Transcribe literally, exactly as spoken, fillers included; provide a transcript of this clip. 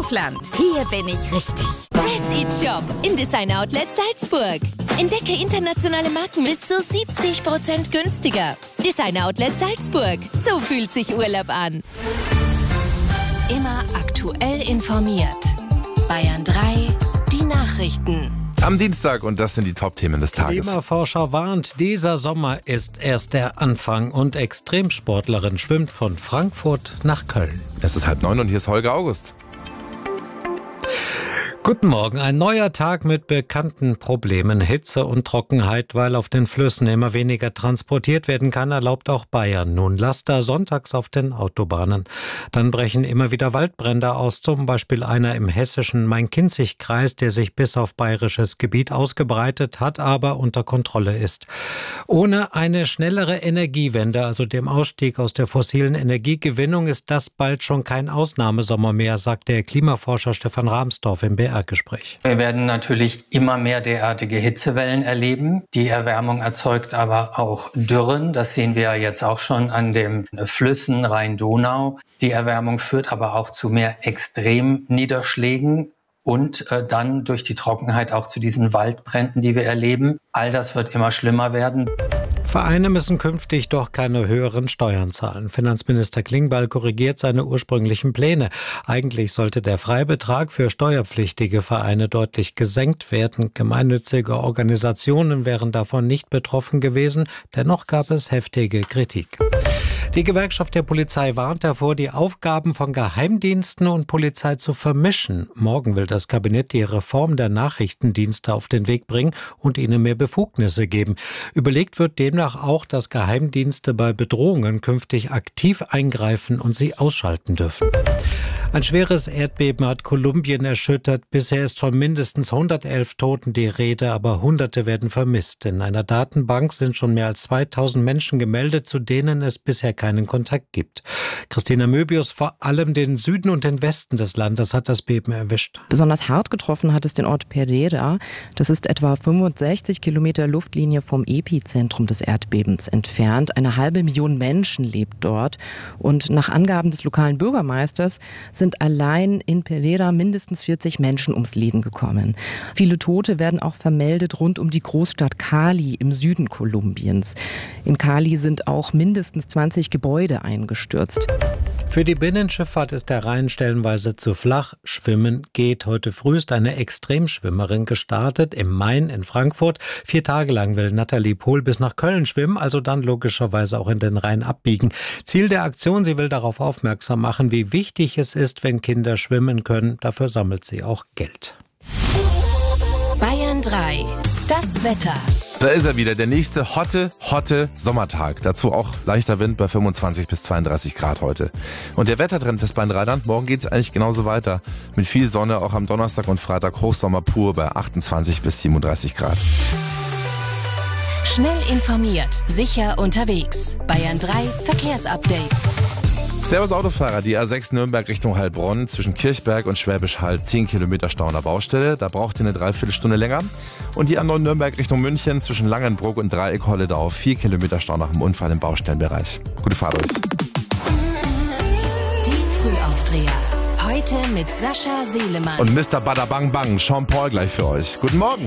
Kaufland. Hier bin ich richtig. Prestige Shop im Designer Outlet Salzburg. Entdecke internationale Marken bis zu siebzig Prozent günstiger. Designer Outlet Salzburg. So fühlt sich Urlaub an. Immer aktuell informiert. Bayern drei, die Nachrichten. Am Dienstag, und das sind die Top-Themen des Tages. Klimaforscher warnt, dieser Sommer ist erst der Anfang und Extremsportlerin schwimmt von Frankfurt nach Köln. Es ist halb neun und hier ist Holger August. Guten Morgen. Ein neuer Tag mit bekannten Problemen. Hitze und Trockenheit, weil auf den Flüssen immer weniger transportiert werden kann, erlaubt auch Bayern nun Laster sonntags auf den Autobahnen. Dann brechen immer wieder Waldbrände aus, zum Beispiel einer im hessischen Main-Kinzig-Kreis, der sich bis auf bayerisches Gebiet ausgebreitet hat, aber unter Kontrolle ist. Ohne eine schnellere Energiewende, also dem Ausstieg aus der fossilen Energiegewinnung, ist das bald schon kein Ausnahmesommer mehr, sagt der Klimaforscher Stefan Rahmsdorf im B R Gespräch. Wir werden natürlich immer mehr derartige Hitzewellen erleben. Die Erwärmung erzeugt aber auch Dürren. Das sehen wir jetzt auch schon an den Flüssen Rhein-Donau. Die Erwärmung führt aber auch zu mehr Extremniederschlägen und äh, dann durch die Trockenheit auch zu diesen Waldbränden, die wir erleben. All das wird immer schlimmer werden. Vereine müssen künftig doch keine höheren Steuern zahlen. Finanzminister Klingbeil korrigiert seine ursprünglichen Pläne. Eigentlich sollte der Freibetrag für steuerpflichtige Vereine deutlich gesenkt werden. Gemeinnützige Organisationen wären davon nicht betroffen gewesen. Dennoch gab es heftige Kritik. Die Gewerkschaft der Polizei warnt davor, die Aufgaben von Geheimdiensten und Polizei zu vermischen. Morgen will das Kabinett die Reform der Nachrichtendienste auf den Weg bringen und ihnen mehr Befugnisse geben. Überlegt wird demnach auch, dass Geheimdienste bei Bedrohungen künftig aktiv eingreifen und sie ausschalten dürfen. Ein schweres Erdbeben hat Kolumbien erschüttert. Bisher ist von mindestens hundertelf Toten die Rede, aber Hunderte werden vermisst. In einer Datenbank sind schon mehr als zweitausend Menschen gemeldet, zu denen es bisher keinen Kontakt gibt. Christina Möbius, vor allem den Süden und den Westen des Landes hat das Beben erwischt. Besonders hart getroffen hat es den Ort Pereira. Das ist etwa fünfundsechzig Kilometer Luftlinie vom Epizentrum des Erdbebens entfernt. Eine halbe Million Menschen lebt dort. Und nach Angaben des lokalen Bürgermeisters sind allein in Pereira mindestens vierzig Menschen ums Leben gekommen. Viele Tote werden auch vermeldet rund um die Großstadt Cali im Süden Kolumbiens. In Cali sind auch mindestens zwanzig Gebäude eingestürzt. Für die Binnenschifffahrt ist der Rhein stellenweise zu flach. Schwimmen geht. Heute früh ist eine Extremschwimmerin gestartet im Main in Frankfurt. Vier Tage lang will Nathalie Pohl bis nach Köln schwimmen, also dann logischerweise auch in den Rhein abbiegen. Ziel der Aktion, sie will darauf aufmerksam machen, wie wichtig es ist, wenn Kinder schwimmen können. Dafür sammelt sie auch Geld. Bayern drei, das Wetter. Da ist er wieder, der nächste hotte, hotte Sommertag. Dazu auch leichter Wind bei fünfundzwanzig bis zweiunddreißig Grad heute. Und der Wettertrend fürs Bayern-Rheinland, morgen geht es eigentlich genauso weiter. Mit viel Sonne, auch am Donnerstag und Freitag Hochsommer pur bei achtundzwanzig bis siebenunddreißig Grad. Schnell informiert, sicher unterwegs. Bayern drei Verkehrsupdate. Servus Autofahrer, die A sechs Nürnberg Richtung Heilbronn zwischen Kirchberg und Schwäbisch Hall zehn Kilometer Stau an der Baustelle. Da braucht ihr eine Dreiviertelstunde länger. Und die A neun Nürnberg Richtung München zwischen Langenbruck und Dreieck Holledau vier Kilometer Stau nach dem Unfall im Baustellenbereich. Gute Fahrt euch. Die Frühaufdreher. Heute mit Sascha Seelemann. Und Mister Badabang Bang, Jean Paul gleich für euch. Guten Morgen.